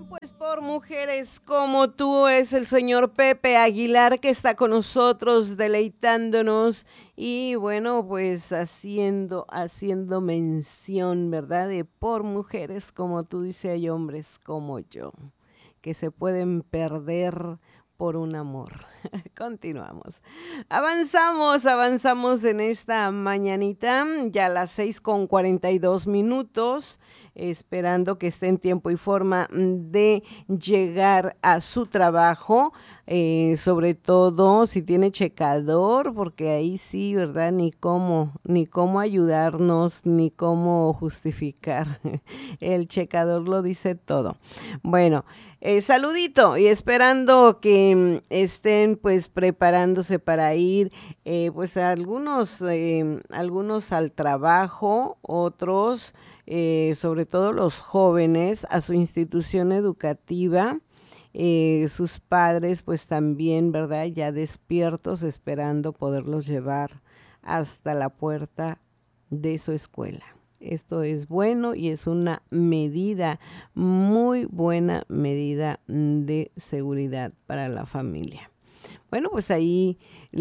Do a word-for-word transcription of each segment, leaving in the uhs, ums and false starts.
Pues por mujeres como tú es el señor Pepe Aguilar que está con nosotros deleitándonos y bueno, pues haciendo, haciendo mención, ¿verdad? De por mujeres como tú, dice, hay hombres como yo, que se pueden perder por un amor. Continuamos. Avanzamos, avanzamos en esta mañanita, ya a las seis con cuarenta y dos minutos, esperando que esté en tiempo y forma de llegar a su trabajo, eh, sobre todo si tiene checador, porque ahí sí, ¿verdad? Ni cómo, ni cómo ayudarnos, ni cómo justificar. El checador lo dice todo. Bueno, eh, saludito y esperando que mm, estén pues preparándose para ir, eh, pues algunos, eh, algunos al trabajo, otros, eh, sobre todo los jóvenes, a su institución educativa. Eh, sus padres pues también, ¿verdad? Ya despiertos esperando poderlos llevar hasta la puerta de su escuela. Esto es bueno y es una medida, muy buena medida de seguridad para la familia. Bueno, pues ahí,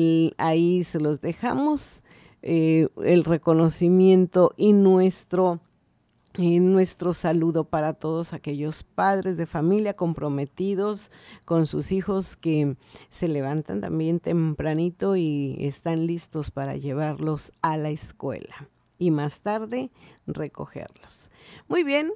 ahí se los dejamos, eh, el reconocimiento y nuestro, y nuestro saludo para todos aquellos padres de familia comprometidos con sus hijos que se levantan también tempranito y están listos para llevarlos a la escuela y más tarde recogerlos. Muy bien,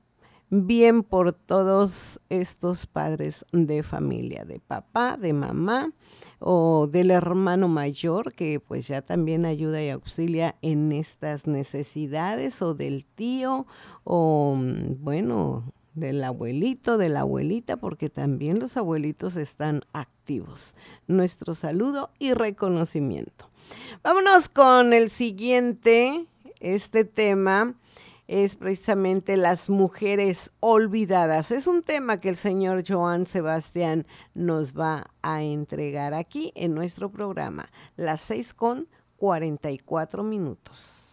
bien por todos estos padres de familia, de papá, de mamá o del hermano mayor que pues ya también ayuda y auxilia en estas necesidades, o del tío o bueno, del abuelito, de la abuelita, porque también los abuelitos están activos. Nuestro saludo y reconocimiento. Vámonos con el siguiente, este tema es precisamente las mujeres olvidadas. Es un tema que el señor Joan Sebastián nos va a entregar aquí en nuestro programa, las seis con cuarenta y cuatro minutos.